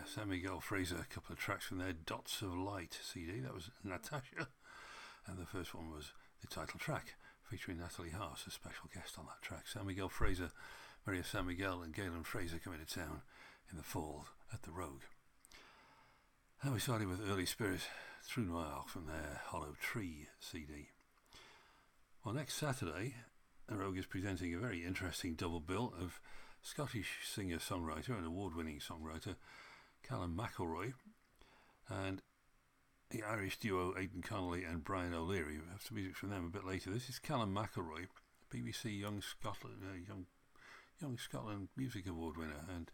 San Miguel Fraser, a couple of tracks from their Dots of Light CD. That was Natasha, and the first one was the title track featuring Natalie Haas, a special guest on that track. San Miguel Fraser, Maria San Miguel and Galen Fraser coming to town in the fall at the Rogue. And we started with Early Spirit, True Noir from their Hollow Tree CD. Well, next Saturday, the Rogue is presenting a very interesting double bill of Scottish singer-songwriter and award-winning songwriter Callum McElroy and the Irish duo Aidan Connolly and Brian O'Leary. We have some music from them a bit later. This is Callum McElroy, BBC Young Scotland Music Award winner, and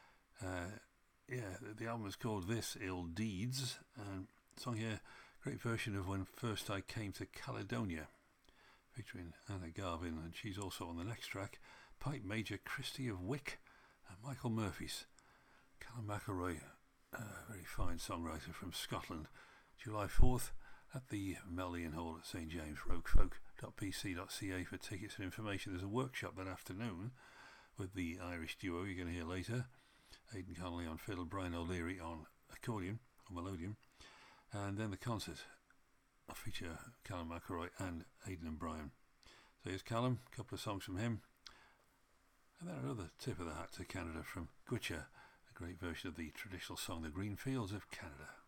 the album is called This Ill Deeds, and song here, great version of When First I Came to Caledonia, featuring Anna Garvin, and she's also on the next track, Pipe Major Christie of Wick and Michael Murphy's. Callum McElroy, a very fine songwriter from Scotland. July 4th at the Mellion Hall at St James, roguefolk.pc.ca for tickets and information. There's a workshop that afternoon with the Irish duo you're going to hear later, Aidan Connolly on fiddle, Brian O'Leary on accordion or melodeon, and then the concert. I'll feature Callum McElroy and Aidan and Brian. So here's Callum, a couple of songs from him, and then another tip of the hat to Canada from Gwitcha, a great version of the traditional song The Green Fields of Canada.